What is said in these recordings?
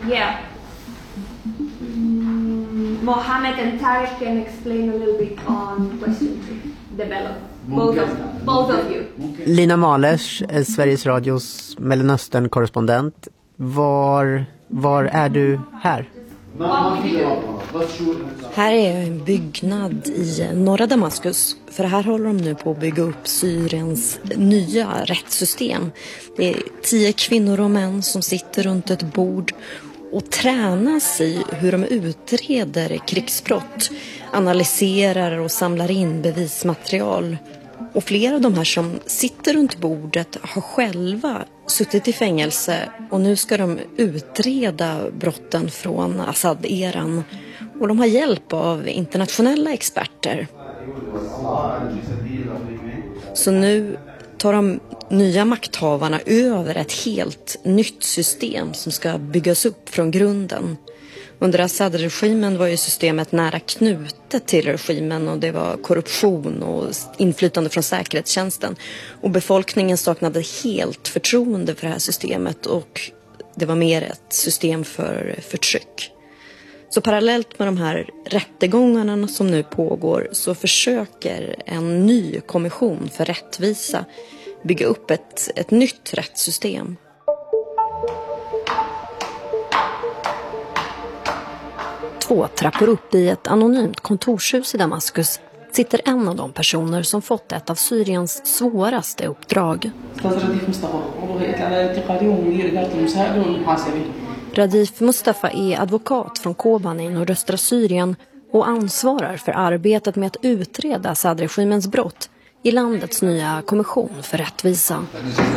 Yeah. Mohammed and Tariq can explain a little bit on question 3. Develop. Both of you. Lina Malers, Sveriges Radios Mellanöstern-korrespondent. Var är du här? Här är en byggnad i norra Damaskus. För här håller de nu på att bygga upp Syriens nya rättssystem. Det är 10 kvinnor och män som sitter runt ett bord och tränas i hur de utreder krigsbrott, analyserar och samlar in bevismaterial. Och flera av de här som sitter runt bordet har själva suttit i fängelse och nu ska de utreda brotten från Assad-eran. Och de har hjälp av internationella experter. Så nu tar de nya makthavarna över ett helt nytt system som ska byggas upp från grunden. Under Assad-regimen var ju systemet nära knutet till regimen och det var korruption och inflytande från säkerhetstjänsten. Och befolkningen saknade helt förtroende för det här systemet och det var mer ett system för förtryck. Så parallellt med de här rättegångarna som nu pågår så försöker en ny kommission för rättvisa bygga upp ett nytt rättssystem. Två trappor upp i ett anonymt kontorshus i Damaskus sitter en av de personer som fått ett av Syriens svåraste uppdrag. Radif Mustafa är advokat från Kobani i nordöstra Syrien och ansvarar för arbetet med att utreda Assad-regimens brott i landets nya kommission för rättvisa.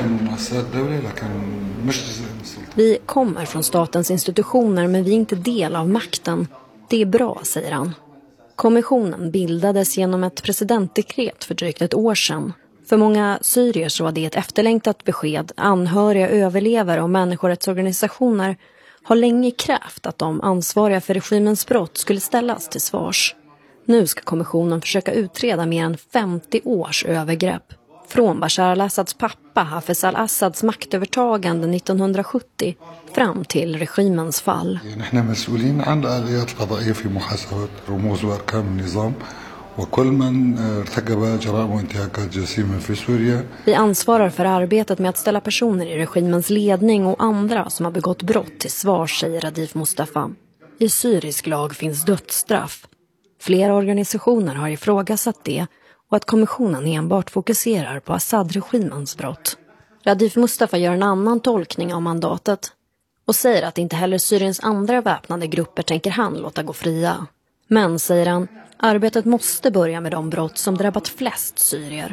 Vi kommer från statens institutioner men vi är inte del av makten. Det är bra, säger han. Kommissionen bildades genom ett presidentdekret för drygt ett år sedan. För många syrier så var det ett efterlängtat besked. Anhöriga, överlevare och människorättsorganisationer har länge krävt att de ansvariga för regimens brott skulle ställas till svars. Nu ska kommissionen försöka utreda mer än 50 års övergrepp. Från Bashar al-Assads pappa Hafez al-Assads maktövertagande 1970 fram till regimens fall. Vi ansvarar för arbetet med att ställa personer i regimens ledning och andra som har begått brott till svars, säger Radif Mustafa. I syrisk lag finns dödsstraff. Flera organisationer har ifrågasatt det och att kommissionen enbart fokuserar på Assad-regimens brott. Radif Mustafa gör en annan tolkning av mandatet och säger att inte heller Syriens andra väpnade grupper tänker han låta gå fria. Men, säger han, arbetet måste börja med de brott som drabbat flest syrier.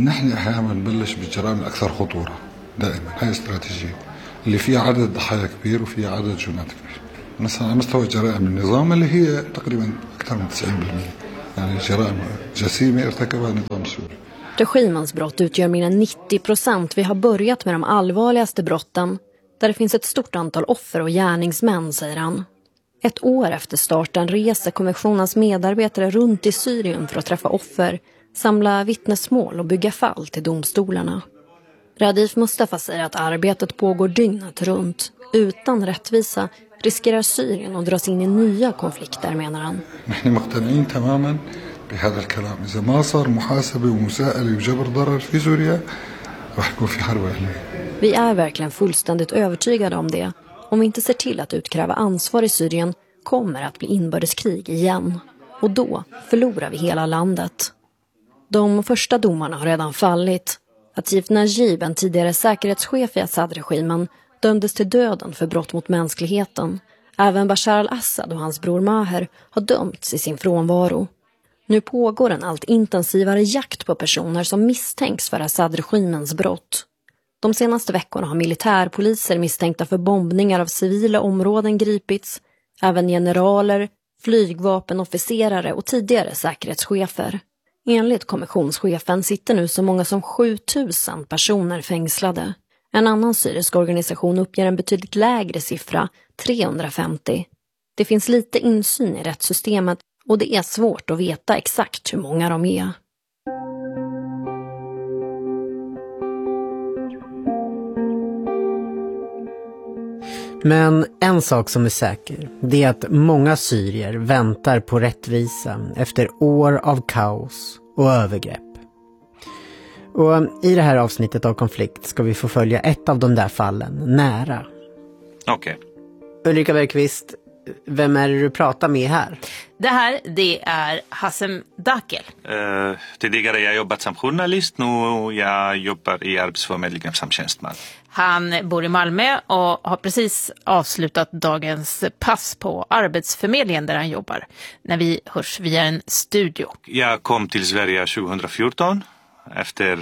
مثلا على مستوى جرائم النظام اللي هي تقريبا أكثر من 90%. يعني جرائم جسيمة ارتكبها النظام السوري. Regimens brott utgör mer än 90%. Vi har börjat med de allvarligaste brotten där det finns ett stort antal offer och gärningsmän, säger han. Ett år efter starten reser kommissionens medarbetare runt i Syrien för att träffa offer, samla vittnesmål och bygga fall till domstolarna. Radif Mustafa säger att arbetet pågår dygnet runt. Utan rättvisa riskerar Syrien att dras in i nya konflikter, menar han. Vi är verkligen fullständigt övertygade om det. Om vi inte ser till att utkräva ansvar i Syrien kommer att bli inbördeskrig igen. Och då förlorar vi hela landet. De första domarna har redan fallit. Atif Najib, en tidigare säkerhetschef i Assad-regimen, dömdes till döden för brott mot mänskligheten. Även Bashar al-Assad och hans bror Maher har dömts i sin frånvaro. Nu pågår en allt intensivare jakt på personer som misstänks för Assad-regimens brott. De senaste veckorna har militärpoliser misstänkta för bombningar av civila områden gripits. Även generaler, flygvapenofficerare och tidigare säkerhetschefer. Enligt kommissionschefen sitter nu så många som 7000 personer fängslade. En annan syrisk organisation uppger en betydligt lägre siffra, 350. Det finns lite insyn i rättssystemet och det är svårt att veta exakt hur många de är. Men en sak som är säker, det är att många syrier väntar på rättvisa efter år av kaos och övergrepp. Och i det här avsnittet av Konflikt ska vi få följa ett av de där fallen nära. Okej. Ulrika Bergqvist, vem är det du pratar med här? Det är Hassem Dakel. Tidigare jag jobbat som journalist, nu jag jobbar i Arbetsförmedlingen som tjänsteman. Han bor i Malmö och har precis avslutat dagens pass på Arbetsförmedlingen där han jobbar. När vi hörs via en studio. Jag kom till Sverige 2014 efter...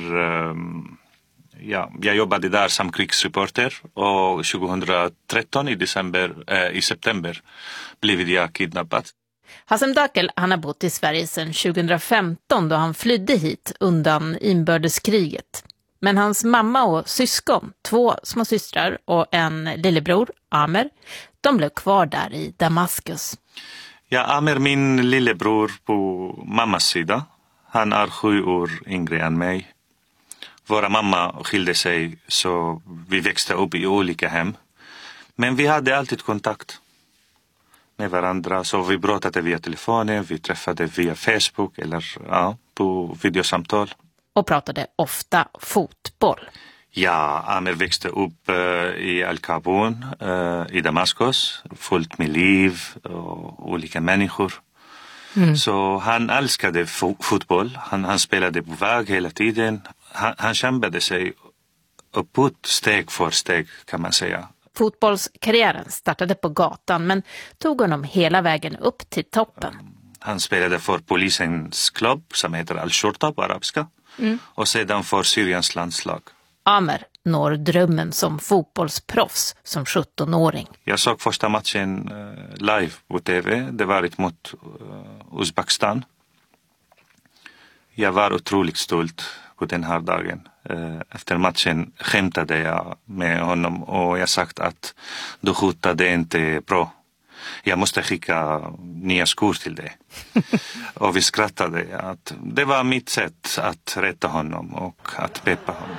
jag jobbade där som krigsreporter och 2013 i september blev jag kidnappad. Hassem Dakel, han har bott i Sverige sedan 2015 då han flydde hit undan inbördeskriget. Men hans mamma och syskon, 2 små systrar och en lillebror, Amer, de blev kvar där i Damaskus. Ja, Amer, min lillebror på mammas sida. Han är 7 år yngre än mig. Våra mamma skilde sig så vi växte upp i olika hem. Men vi hade alltid kontakt med varandra. Så vi pratade via telefonen, vi träffade via Facebook eller på videosamtal. Och pratade ofta fotboll. Ja, Amer växte upp i Al-Kabun i Damaskus. Fullt med liv och olika människor. Så han älskade fotboll. Han spelade på väg hela tiden. Han kämpade sig uppåt steg för steg kan man säga. Fotbollskarriären startade på gatan men tog honom hela vägen upp till toppen. Han spelade för polisens klubb som heter Al-Shurta på arabiska. Och sedan för Syriens landslag. Amer når drömmen som fotbollsproffs som 17-åring. Jag såg första matchen live på tv. Det var mot Uzbekistan. Jag var otroligt stolt på den här dagen. Efter matchen skämtade jag med honom och jag sagt att du skjutade inte bra. Jag måste skicka nya skor till dig. Och vi skrattade att det var mitt sätt att rätta honom och att peppa honom.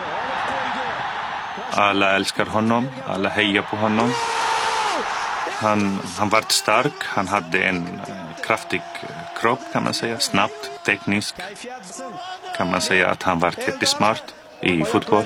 Alla älskar honom, alla hejar på honom. Han var stark, han hade en kraftig kropp kan man säga, snabbt, teknisk. Kan man säga att han var jättesmart i fotboll.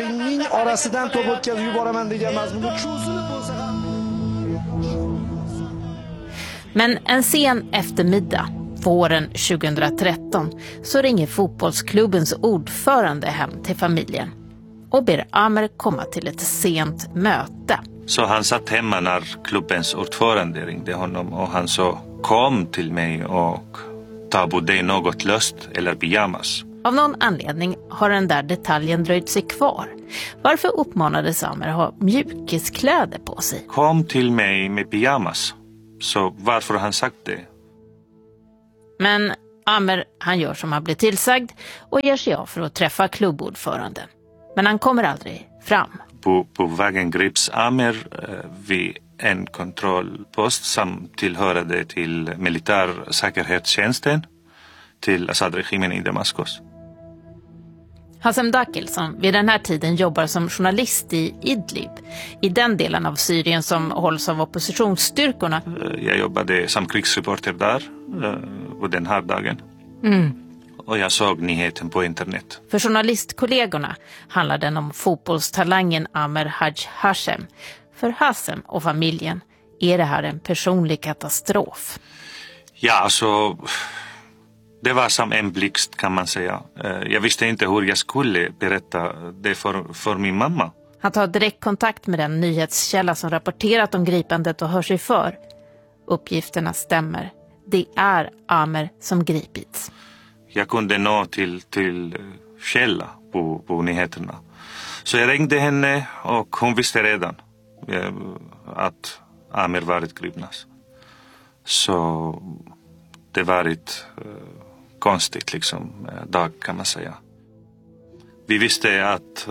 Men en sen eftermiddag, våren 2013, så ringer fotbollsklubbens ordförande hem till familjen och ber Amer komma till ett sent möte. Så han satt hemma när klubbens ordförande ringde honom och han sa kom till mig och ta på dig något löst eller pyjamas. Av någon anledning har den där detaljen dröjt sig kvar. Varför uppmanades Amer att ha mjukiskläder på sig? Kom till mig med pyjamas. Så varför har han sagt det? Men Amer, han gör som han blir tillsagd och ger sig av för att träffa klubbordförande. Men han kommer aldrig fram. På vägen grips Amer vid en kontrollpost som tillhörde till militärsäkerhetstjänsten till Assad-regimen i Damaskus. Hassem Dakel, som vid den här tiden jobbar som journalist i Idlib, i den delen av Syrien som hålls av oppositionsstyrkorna. Jag jobbade som krigsreporter där på den här dagen. Och jag såg nyheten på internet. För journalistkollegorna handlar den om fotbollstalangen Amer Haj Hashem. För Hassem och familjen är det här en personlig katastrof. Ja, alltså... Det var som en blixt kan man säga. Jag visste inte hur jag skulle berätta det för min mamma. Han tar direkt kontakt med den nyhetskälla som rapporterat om gripandet och hör sig för. Uppgifterna stämmer. Det är Amer som gripits. Jag kunde nå till källa på nyheterna. Så jag ringde henne och hon visste redan att Amer varit gripnas. Så det var ett konstigt dag kan man säga. Vi visste att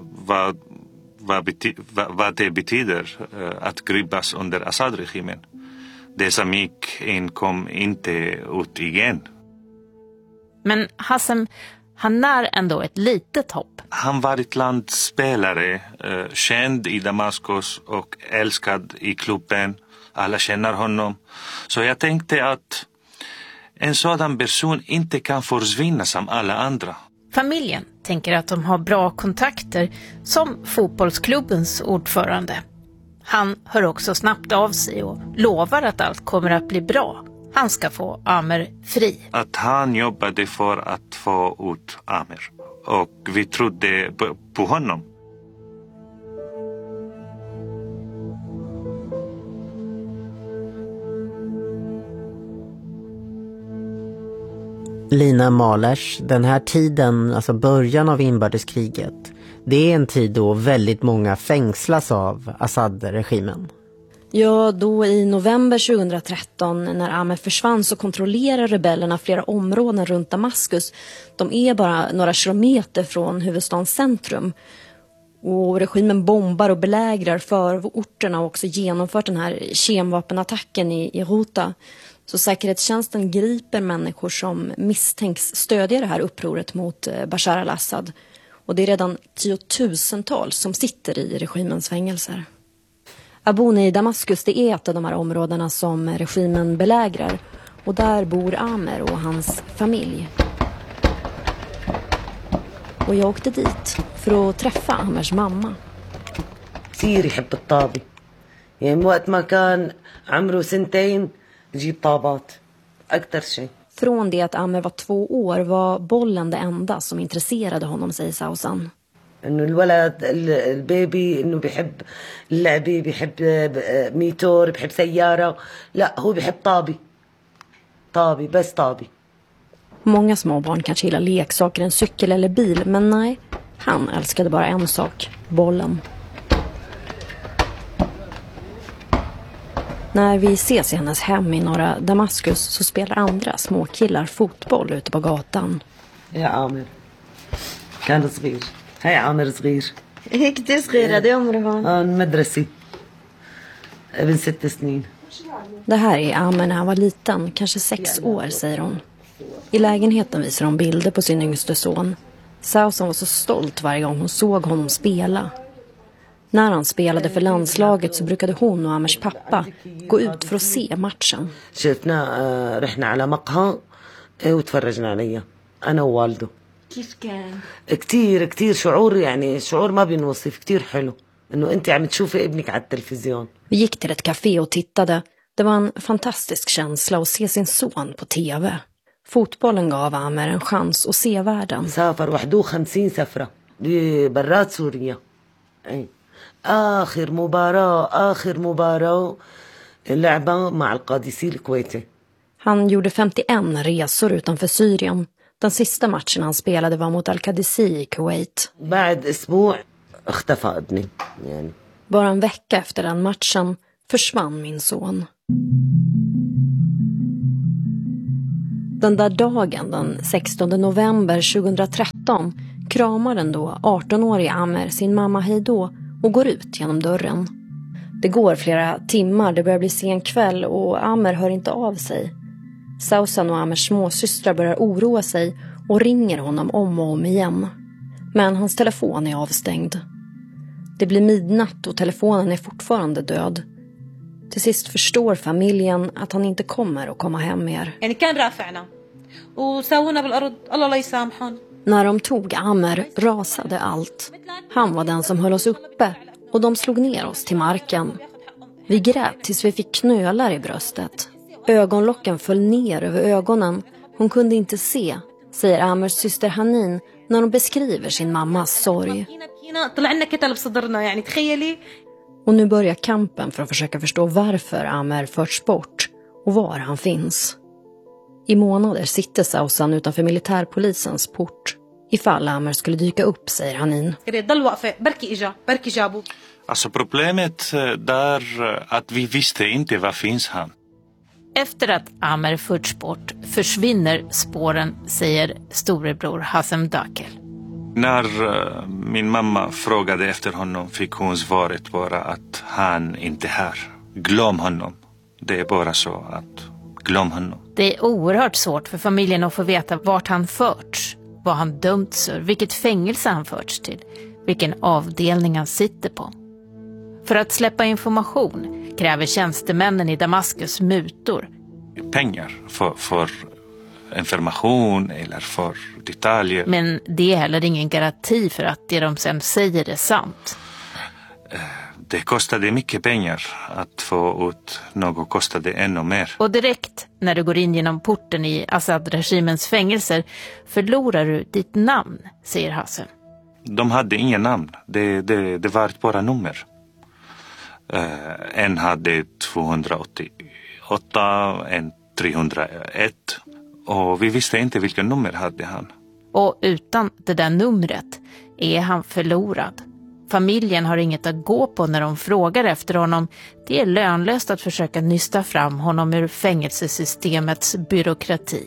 vad det betyder att gripas under Assad-regimen. Det som gick in kom inte ut igen. Men Hassem, Han när ändå ett litet hopp. Han var ett landspelare, känd i Damaskus och älskad i klubben. Alla känner honom. Så jag tänkte att en sådan person inte kan försvinna som alla andra. Familjen tänker att de har bra kontakter, som fotbollsklubbens ordförande. Han hör också snabbt av sig och lovar att allt kommer att bli bra. Han ska få Amer fri. Att han jobbade för att få ut Amer. Och vi trodde på honom. Lina Malers, den här tiden, alltså början av inbördeskriget, det är en tid då väldigt många fängslas av Assad-regimen. Ja, då i november 2013 när Amer försvann så kontrollerar rebellerna flera områden runt Damaskus. De är bara några kilometer från huvudstadens centrum. Och regimen bombar och belägrar förorterna och också genomfört den här kemvapenattacken i Ghouta. Så säkerhetstjänsten griper människor som misstänks stödja det här upproret mot Bashar al-Assad. Och det är redan tiotusentals som sitter i regimens fängelser. Aboni i Damaskus, det är ett av de här områdena som regimen belägrar. Och där bor Amer och hans familj. Och jag åkte dit för att träffa Amers mamma. كثير يحب الطابة يعني وقت ما كان عمره 2 سنين يجيب طابات أكتر شيء. Från det att Amer var 2 år var bollen det enda som intresserade honom, säger Sausan. إنه الولد البيبي إنه بيحب اللعبة بيحب ميتور بيحب سيارة لا هو بيحب طابي بس طابي. Många småbarn kanske gillar leksaker, en cykel eller bil, men nej, han älskade bara en sak, bollen. När vi ses i hennes hem i norra Damaskus så spelar andra småkillar fotboll ute på gatan. يا عامر كان صغير هاي عامر صغير هيك كتير صغيرة دي عمره المدرسة ابن 6 سنين. Det här är Amer när han var liten, kanske 6 år, säger hon. I lägenheten visar hon bilder på sin yngste son. Sausan var så stolt varje gång hon såg honom spela. När han spelade för landslaget så brukade hon och Amers pappa gå ut för att se matchen. شفنا رحنا على مقهى وتفرجنا عليها أنا ووالده. كيف كان؟ كتير شعور يعني شعور ما بينوصف كتير حلو إنه أنت عم تشوفي ابنك على التلفزيون. Vi gick till ett café och tittade. Det var en fantastisk känsla att se sin son på tv. Fotbollen gav Amer en chans att se världen. سافر 51 سفرة برات سوريا. آخر مباراة لعبة مع القادسي الكويتي. Han gjorde 51 resor utanför Syrien. Den sista matchen han spelade var mot Al-Qadisi i Kuwait. بعد أسبوع اختفى ابني يعني. Bara en vecka efter den matchen försvann min son. Den där dagen, den 16 november 2013, kramar den då 18-åriga Amer sin mamma hejdå och går ut genom dörren. Det går flera timmar, det börjar bli sen kväll och Amer hör inte av sig. Sausan och Amers småsystrar börjar oroa sig och ringer honom om och om igen. Men hans telefon är avstängd. Det blir midnatt och telefonen är fortfarande död. Till sist förstår familjen att han inte kommer att komma hem mer. När de tog Amer rasade allt. Han var den som höll oss uppe och de slog ner oss till marken. Vi grät tills vi fick knölar i bröstet. Ögonlocken föll ner över ögonen. Hon kunde inte se, säger Amers syster Hanin när hon beskriver sin mammas sorg. Och nu börjar kampen för att försöka förstå varför Amer förts bort och var han finns. I månader sitter Sausan utanför militärpolisens port. Ifall Amer skulle dyka upp, säger Hanin. Alltså problemet där att vi visste inte var finns han. Efter att Amer förts bort försvinner spåren, säger storebror Hassem Dakel. När min mamma frågade efter honom fick hon svaret bara att han inte är här. Glöm honom. Det är bara så att glöm honom. Det är oerhört svårt för familjen att få veta vart han förts. vad han dömts för, vilket fängelse han förts till, vilken avdelning han sitter på. För att släppa information kräver tjänstemännen i Damaskus mutor. Pengar för information eller för detaljer. Men det är heller ingen garanti för att det de sen säger är sant. Det kostade mycket pengar att få ut något, kostade ännu mer. Och direkt när du går in genom porten i Assad-regimens fängelser förlorar du ditt namn, säger Hassem. De hade ingen namn, det var bara nummer. En hade 288, en 301 och vi visste inte vilken nummer hade han. Och utan det där numret är han förlorad. Familjen har inget att gå på när de frågar efter honom. Det är lönlöst att försöka nysta fram honom ur fängelsesystemets byråkrati.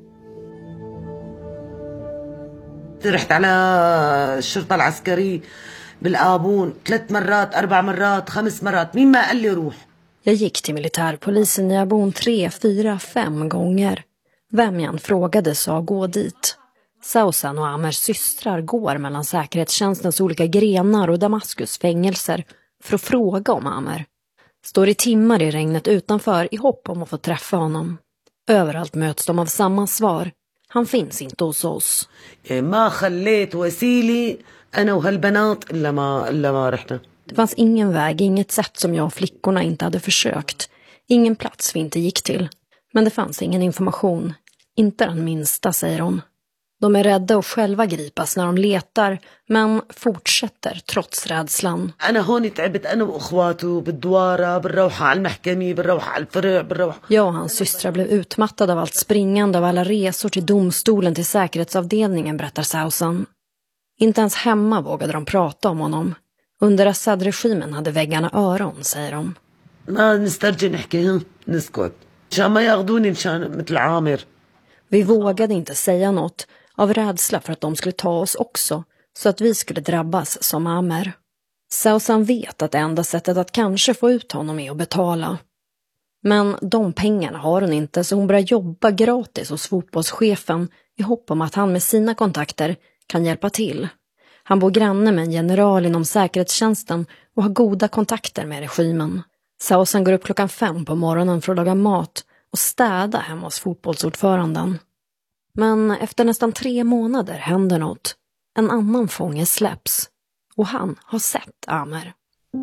رحت على الشرطة العسكري بالآبون 3 مرات 4 مرات 5 مرات مين ما قال لي روح. Jag gick till militärpolisen i Abon 3, 4, 5 gånger. Vem jag frågade sa gå dit. Sausan och Amers systrar går mellan säkerhetstjänstens olika grenar och Damaskus fängelser för att fråga om Amer. Står i timmar i regnet utanför i hopp om att få träffa honom. Överallt möts de av samma svar. Han finns inte hos oss. Det fanns ingen väg, inget sätt som jag och flickorna inte hade försökt. Ingen plats vi inte gick till. Men det fanns ingen information. Inte den minsta, säger hon. De är rädda att själva gripas när de letar, men fortsätter trots rädslan. Jag och hans systrar blev utmattade av allt springande av alla resor till domstolen till säkerhetsavdelningen, berättar Sausan. Inte ens hemma vågade de prata om honom. Under Assad-regimen hade väggarna öron, säger de. Vi vågade inte säga något av rädsla för att de skulle ta oss också, så att vi skulle drabbas som Amer. Sausan vet att det enda sättet att kanske få ut honom är att betala. Men de pengarna har hon inte, så hon börjar jobba gratis hos fotbollschefen i hopp om att han med sina kontakter kan hjälpa till. Han bor granne med en general inom säkerhetstjänsten och har goda kontakter med regimen. Sausan går upp 5:00 på morgonen för att laga mat och städa hemma hos fotbollsordföranden. Men efter nästan 3 månader händer något. En annan fånge släpps. Och han har sett Amer.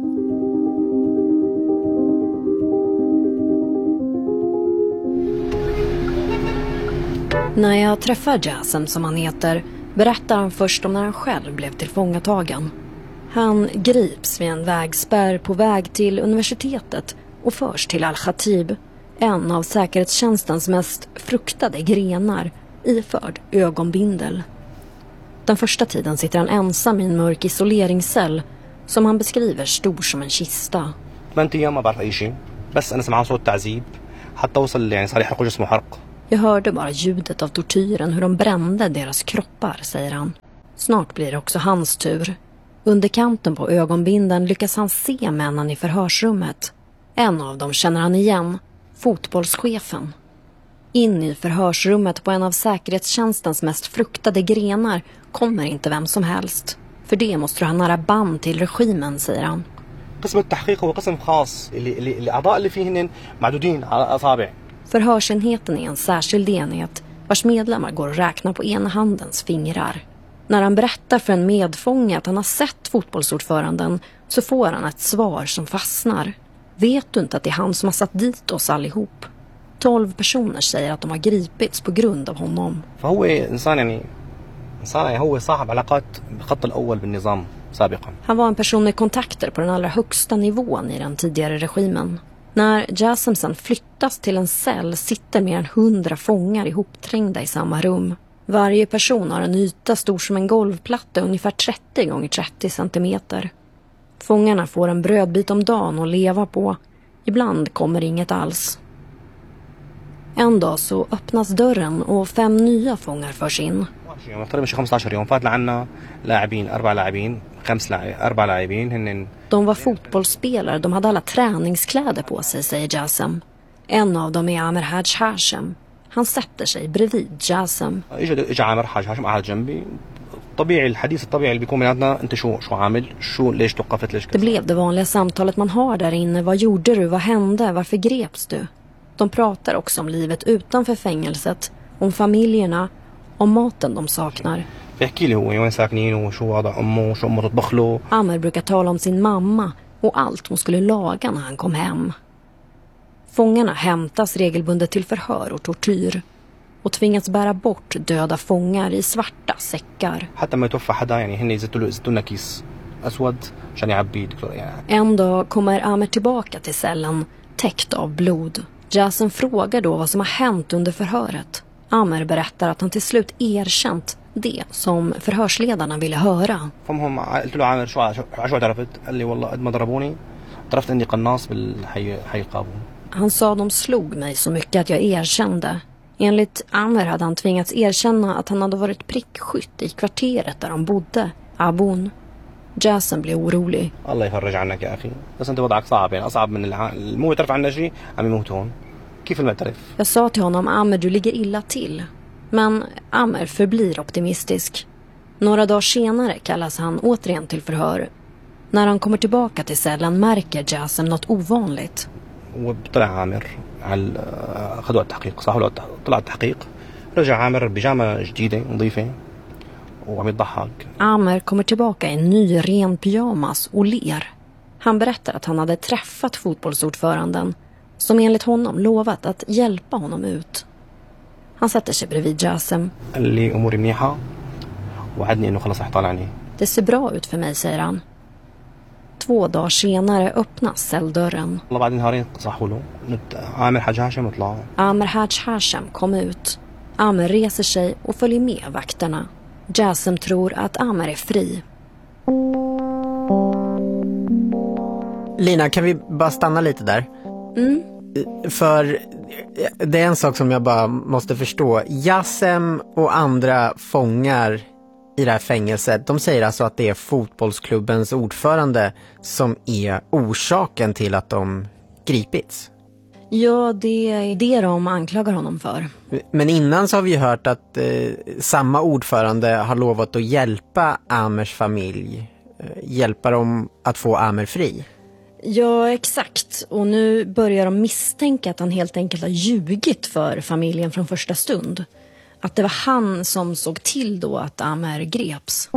När jag träffar Jassem, som han heter, berättar han först om när han själv blev tillfångatagen. Han grips vid en vägspärr på väg till universitetet och förs till Al-Khatib, en av säkerhetstjänstens mest fruktade grenar, iförd ögonbindel. Den första tiden sitter han ensam i en mörk isoleringscell som han beskriver stor som en kista. Jag hörde bara ljudet av tortyren, hur de brände deras kroppar, säger han. Snart blir det också hans tur. Under kanten på ögonbinden lyckas han se männen i förhörsrummet. En av dem känner han igen, fotbollschefen. In i förhörsrummet på en av säkerhetstjänstens mest fruktade grenar kommer inte vem som helst. För det måste du ha nära band till regimen, säger han. Förhörsenheten är en särskild enhet vars medlemmar går och räknar på ena handens fingrar. När han berättar för en medfånge att han har sett fotbollsordföranden så får han ett svar som fastnar. Vet du inte att det är han som har satt dit oss allihop? 12 personer säger att de har gripits på grund av honom. Han var en person med kontakter på den allra högsta nivån i den tidigare regimen. När Jassem sen flyttas till en cell sitter mer än 100 fångar ihopträngda i samma rum. Varje person har en yta stor som en golvplatta, ungefär 30 gånger 30 centimeter. Fångarna får en brödbit om dagen att leva på. Ibland kommer inget alls. En dag så öppnas dörren och 5 nya fångar förs in. De var fotbollsspelare, de hade alla träningskläder på sig, säger Jassem. En av dem är Amer Haj Hashem, Han sätter sig bredvid Jasem. اجى عامر حاج هاشم قعد جنبي طبيعي الحديث الطبيعي اللي بيكون بيناتنا انت شو عامل شو ليش توقفت ليش. Det blev det vanliga samtalet man har där inne. Vad gjorde du? Vad hände? Varför greps du? De pratar också om livet utanför fängelset, om familjerna, om maten de saknar. بيحكي لي هو وين ساكنين وشو وضع امه وشو امه تطبخ له. Amer brukar tala om sin mamma och allt hon skulle laga när han kom hem. Fångarna hämtas regelbundet till förhör och tortyr och tvingas bära bort döda fångar i svarta säckar. حتى ما يتوفى حدا يعني هن يزتوا لنا كيس اسود عشان يعبي يعني. En dag kommer Amer tillbaka till cellen täckt av blod. Jasem frågar då vad som har hänt under förhöret. Amer berättar att han till slut erkänt det som förhörsledarna ville höra. فهم قلت له عامر شو عرفت قال لي والله قد ما ضربوني عرفت اني قناص بالحي قابون. Han sa de slog mig så mycket att jag erkände. Enligt Amer hade han tvingats erkänna att han hade varit prickskytt i kvarteret där de bodde, Abun. Jasem blev orolig. الله يفرج عنك يا اخي بس انت وضعك صعب يعني اصعب من الموت تعرف عنا شيء عم يموت هون كيف المعترف. Jag sa till honom, Amer, du ligger illa till. Men Amer förblir optimistisk. Några dagar senare kallas han återigen till förhör. När han kommer tillbaka till cellen märker Jasem något ovanligt. وطلع عامر على خدوا التحقيق صحوا طلع التحقيق رجع عامر بيجامه جديده نظيفه وعم يضحك. Amer kommer tillbaka i en ny ren pyjamas och ler. Han berättar att han hade träffat fotbollsordföranden som enligt honom lovat att hjälpa honom ut. Han sätter sig bredvid Jasem. قال لي اموري منيحه وعدني انه خلص رح يطلعني. Det ser bra ut för mig, säger han. 2 dagar senare öppnas celldörren. والله بعد نهارين صحوا له عامر حاج هاشم وطلع. Amer Haj Hashem kom ut. Amer reser sig och följer med vakterna. Jasem tror att Amer är fri. Lina, kan vi bara stanna lite där? För det är en sak som jag bara måste förstå. Jasem och andra fångar i det här fängelset, de säger alltså att det är fotbollsklubbens ordförande som är orsaken till att de gripits. Ja, det är det de anklagar honom för. Men innan så har vi hört att samma ordförande har lovat att hjälpa Amers familj. Hjälpa dem att få Amer fri. Ja, exakt. Och nu börjar de misstänka att han helt enkelt har ljugit för familjen från första stund. Att det var han som såg till då att Amer greps.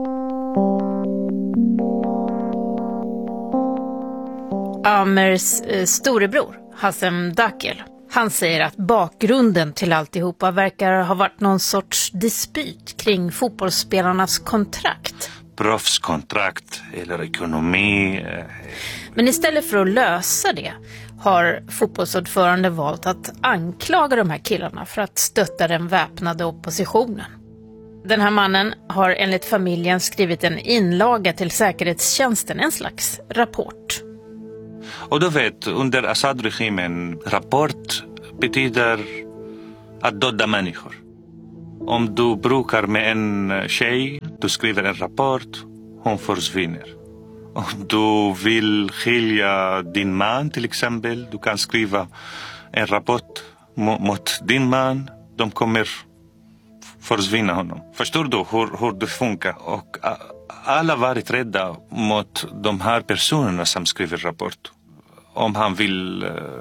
Amers storebror, Hassem Dakel, han säger att bakgrunden till alltihopa verkar ha varit någon sorts dispyt kring fotbollsspelarnas kontrakt. Proffskontrakt eller ekonomi. Men istället för att lösa det har fotbollsordförande valt att anklaga de här killarna för att stötta den väpnade oppositionen. Den här mannen har enligt familjen skrivit en inlaga till säkerhetstjänsten, en slags rapport. Och du vet, under Assad-regimen, rapport betyder att döda människor. Om du brukar med en tjej, du skriver en rapport, hon försvinner. Om du vill skilja din man till exempel, du kan skriva en rapport mot din man, de kommer försvinna honom. Förstår du hur det funkar? Och alla varit rädda mot de här personerna som skriver rapport. Om han vill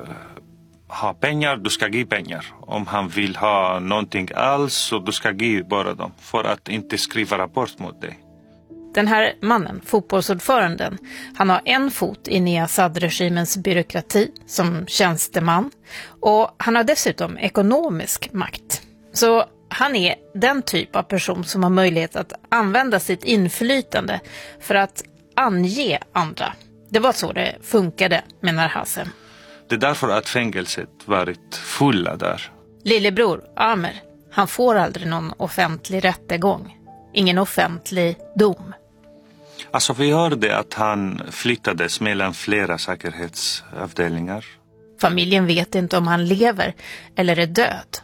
ha pengar, du ska ge pengar. Om han vill ha någonting alls, så du ska ge bara dem. För att inte skriva rapport mot dig. Den här mannen, fotbollsordföranden, han har en fot in i Assad-regimens byråkrati som tjänsteman. Och han har dessutom ekonomisk makt. Så han är den typ av person som har möjlighet att använda sitt inflytande för att ange andra. Det var så det funkade, menar Hassem. Det är därför att fängelset varit fulla där. Lillebror, Amer, han får aldrig någon offentlig rättegång. Ingen offentlig dom. Alltså vi hörde att han flyttades mellan flera säkerhetsavdelningar. Familjen vet inte om han lever eller är död.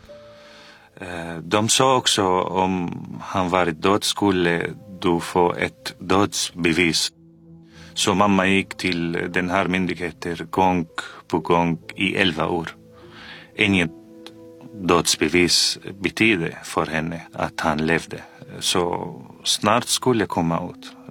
De sa också om han varit död skulle du få ett dödsbevis. Så mamma gick till den här myndigheten gång på gång i 11 år. Inget dödsbevis betyder för henne att han levde. Så snart skulle komma ut.